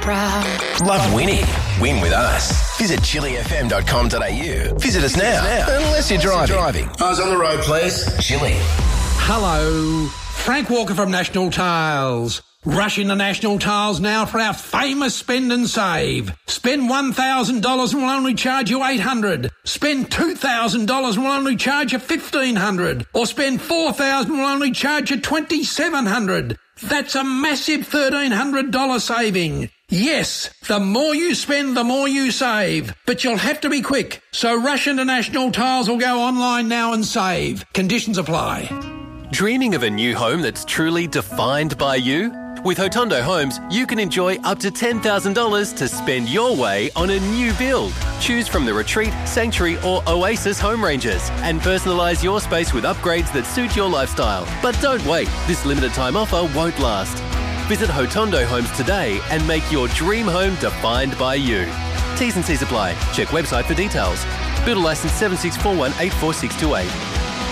Proud. Love winning? Win with us. Visit chillyfm.com.au. Visit us now. Unless you're driving. Eyes on the road, please. Chilly. Hello. Frank Walker from National Tiles. Rush into National Tiles now for our famous spend and save. Spend $1,000 and we'll only charge you $800. Spend $2,000 and we'll only charge you $1,500. Or spend $4,000 and we'll only charge you $2,700. That's a massive $1,300 saving. Yes, the more you spend, the more you save. But you'll have to be quick. So rush into National Tiles or go online now and save. Conditions apply. Dreaming of a new home that's truly defined by you? With Hotondo Homes, you can enjoy up to $10,000 to spend your way on a new build. Choose from the Retreat, Sanctuary or Oasis home ranges and personalise your space with upgrades that suit your lifestyle. But don't wait, this limited time offer won't last. Visit Hotondo Homes today and make your dream home defined by you. T's and C's apply. Check website for details. Builder licence 7641846228.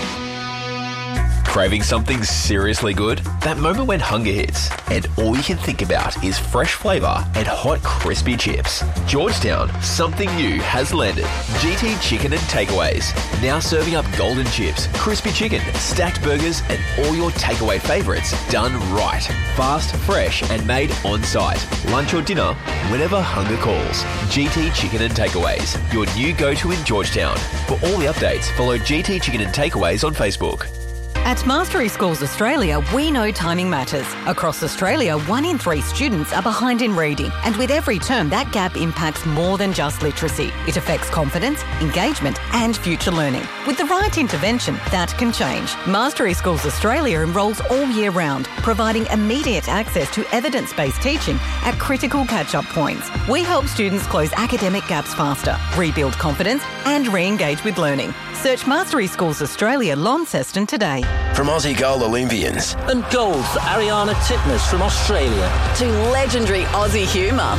Craving something seriously good? That moment when hunger hits and all you can think about is fresh flavour and hot crispy chips. Georgetown, something new has landed. GT Chicken and Takeaways. Now serving up golden chips, crispy chicken, stacked burgers and all your takeaway favourites done right. Fast, fresh and made on site. Lunch or dinner, whenever hunger calls. GT Chicken and Takeaways, your new go-to in Georgetown. For all the updates, follow GT Chicken and Takeaways on Facebook. At Mastery Schools Australia, we know timing matters. Across Australia, 1 in 3 students are behind in reading, and with every term, that gap impacts more than just literacy. It affects confidence, engagement, and future learning. With the right intervention, that can change. Mastery Schools Australia enrolls all year round, providing immediate access to evidence-based teaching at critical catch-up points. We help students close academic gaps faster, rebuild confidence, and re-engage with learning. Search Mastery Schools Australia Launceston today. From Aussie goal Olympians. And gold for Ariana Titmus from Australia. To legendary Aussie humour.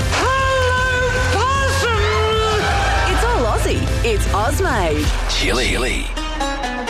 Hello, Possum! It's all Aussie. It's Ozmade. Chilly.